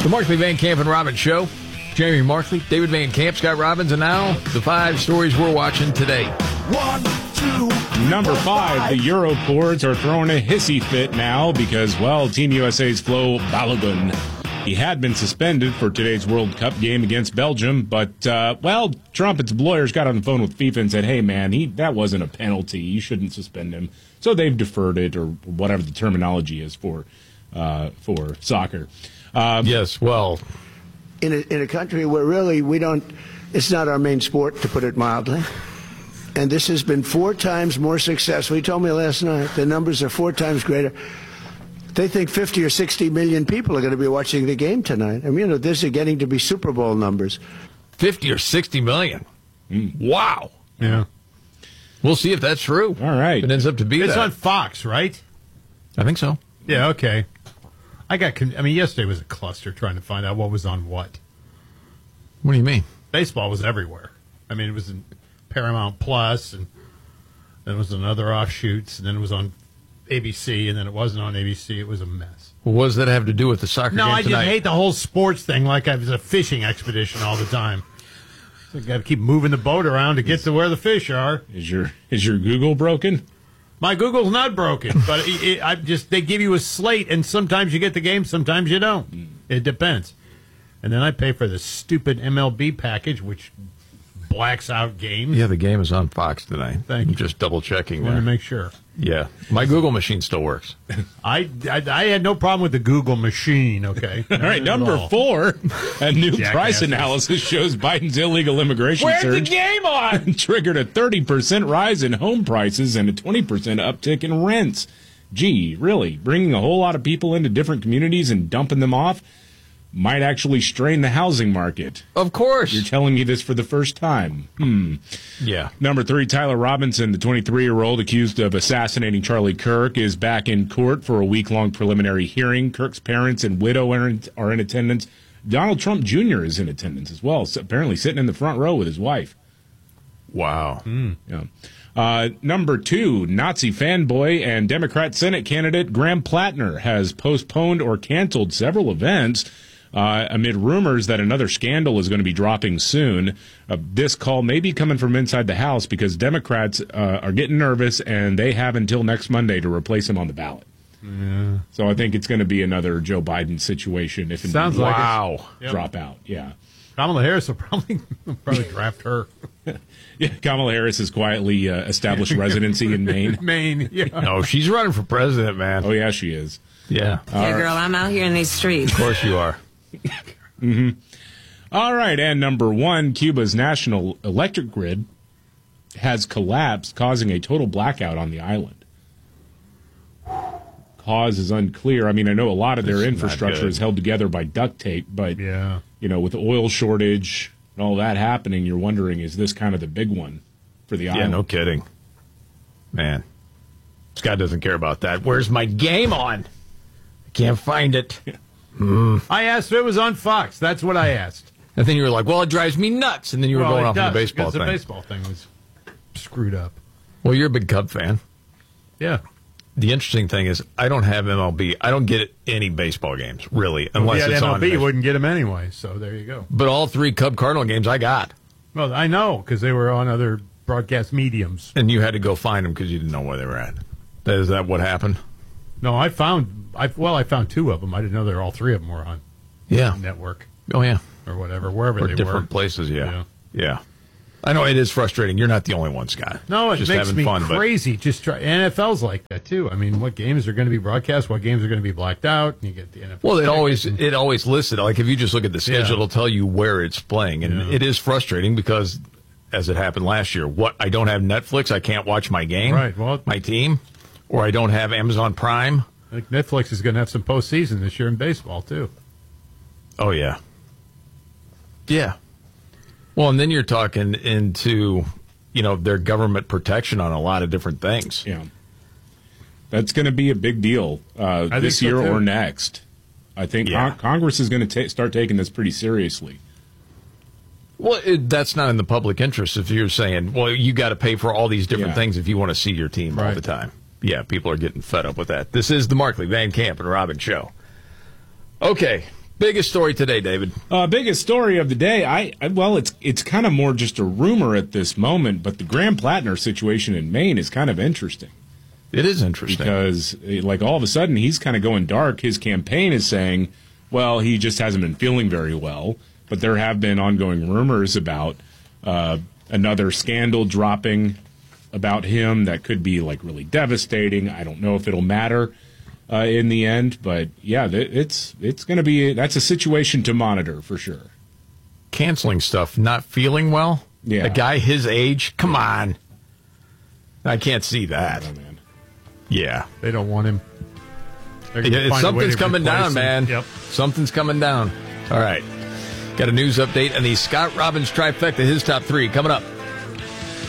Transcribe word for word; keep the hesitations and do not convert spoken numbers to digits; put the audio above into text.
The Markley, Van Camp, and Robbins Show. Jeremy Markley, David Van Camp, Scott Robbins, and now the five stories we're watching today. One, two, Number five, the Euroports are throwing a hissy fit now because, well, Team U S A's Flo Balogun, he had been suspended for today's World Cup game against Belgium, but, uh, well, Trumpet's lawyers got on the phone with FIFA and said, hey, man, he that wasn't a penalty. You shouldn't suspend him. So they've deferred it, or whatever the terminology is for uh, for soccer. Um, yes, well... In a, in a country where really we don't, it's not our main sport, to put it mildly. And this has been four times more successful. He told me last night the numbers are four times greater. They think fifty or sixty million people are going to be watching the game tonight. I mean, you know, this is getting to be Super Bowl numbers. fifty or sixty million. Mm. Wow. Yeah. We'll see if that's true. All right. If it ends up to be It's that. on Fox, right? I think so. Yeah, okay. I got. Con- I mean, yesterday was a cluster trying to find out what was on what. What do you mean? Baseball was everywhere. I mean, it was in Paramount Plus, and then it was on other offshoots, and then it was on A B C, and then it wasn't on A B C. It was a mess. Well, what does that have to do with the soccer No, game I tonight? just hate the whole sports thing like I was a fishing expedition all the time. So got to keep moving the boat around to get to where the fish are. Is your is your Google broken? My Google's not broken, but it, it, I just they give you a slate, and sometimes you get the game, sometimes you don't. It depends. And then I pay for the stupid M L B package, which blacks out games. Yeah, the game is on Fox tonight. Thank I'm you. just double checking I want there. to make sure. Yeah, my Google machine still works. I, I, I had no problem with the Google machine, okay? All right, number four, a new Jackasses. price analysis shows Biden's illegal immigration Where's the surge game on? triggered a thirty percent rise in home prices and a twenty percent uptick in rents. Gee, really? Bringing a whole lot of people into different communities and dumping them off might actually strain the housing market. Of course. You're telling me this for the first time. Hmm. Yeah. Number three, Tyler Robinson, the twenty-three-year-old accused of assassinating Charlie Kirk, is back in court for a week-long preliminary hearing. Kirk's parents and widow are in, are in attendance. Donald Trump Junior is in attendance as well, so apparently sitting in the front row with his wife. Wow. Mm. Yeah. Uh, number two, Nazi fanboy and Democrat Senate candidate Graham Plattner has postponed or canceled several events Uh, amid rumors that another scandal is going to be dropping soon. Uh, this call may be coming from inside the House because Democrats uh, are getting nervous, and they have until next Monday to replace him on the ballot. Yeah. So I think it's going to be another Joe Biden situation if Sounds indeed like wow. Yep. drop out. Yeah. Kamala Harris will probably, probably draft her. Yeah, Kamala Harris has quietly uh, established residency in Maine. Maine, yeah. No, she's running for president, man. Oh, yeah, she is. Yeah. Yeah, girl, I'm out here in these streets. Of course you are. Mm-hmm. All right, and number one, Cuba's national electric grid has collapsed, causing a total blackout on the island. Cause is unclear. I mean, I know a lot of their This is not infrastructure good. is held together by duct tape, but Yeah. you know, with the oil shortage and all that happening, you're wondering, is this kind of the big one for the Yeah, island? no kidding. Man. Scott doesn't care about that. Where's my game on? I can't find it. Mm. I asked if it was on Fox. That's what I asked. And then you were like, well, it drives me nuts. And then you were well, going it off does, on the baseball because thing. The baseball thing was screwed up. Well, you're a big Cub fan. Yeah. The interesting thing is I don't have M L B. I don't get any baseball games, really, unless Well, it's M L B, on. you wouldn't get them anyway, so there you go. But all three Cub Cardinal games I got. Well, I know, because they were on other broadcast mediums. And you had to go find them because you didn't know where they were at. Is that what happened? No, I found, I well, I found two of them. I didn't know there all three of them were on Yeah. network Oh, yeah. or whatever, wherever Or they different were. places, yeah. Yeah. yeah. I know it is frustrating. You're not the only one, Scott. No, it Just makes having me fun, but- crazy. Just try. N F L's like that too. I mean, what games are going to be broadcast? What games are going to be blacked out? And you get the N F L. Well, it always and- it always listed. Like if you just look at the schedule, Yeah. it'll tell you where it's playing, and Yeah. it is frustrating because, as it happened last year, what I don't have Netflix, I can't watch my game, Right, well- my team, or I don't have Amazon Prime. I think Netflix is going to have some postseason this year in baseball too. Oh yeah, yeah. Well, and then you're talking into, you know, their government protection on a lot of different things. Yeah. That's going to be a big deal uh, think this so, year too. or next. I think Yeah. Con- Congress is going to ta- start taking this pretty seriously. Well, it, that's not in the public interest if you're saying, well, you got to pay for all these different Yeah. things if you want to see your team all Right. the time. Yeah, people are getting fed up with that. This is the Markley, Van Camp, and Robbins Show. Okay, Biggest story today, David. Uh, biggest story of the day. I, I well, it's it's kind of more just a rumor at this moment, but the Graham Plattner situation in Maine is kind of interesting. It is interesting because, like, all of a sudden he's kind of going dark. His campaign is saying, well, he just hasn't been feeling very well. But there have been ongoing rumors about uh, another scandal dropping about him that could be like really devastating. I don't know if it'll matter uh, in the end, but yeah, it's it's going to be that's a situation to monitor for sure. Canceling stuff, not feeling well. Yeah, a guy his age. Come on, I can't see that. Oh, man. Yeah, they don't want him. Yeah, something's coming down, him. man. Yep, something's coming down. All right, got a news update on the Scott Robbins trifecta. His top three coming up.